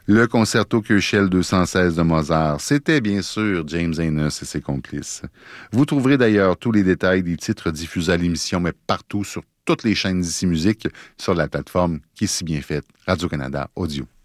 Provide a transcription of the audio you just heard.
Le concerto Köchel 216 de Mozart, c'était bien sûr James Ehnes et ses complices. Vous trouverez d'ailleurs tous les détails des titres diffusés à l'émission, mais partout sur toutes les chaînes d'ici musique, sur la plateforme qui est si bien faite, Radio-Canada Audio.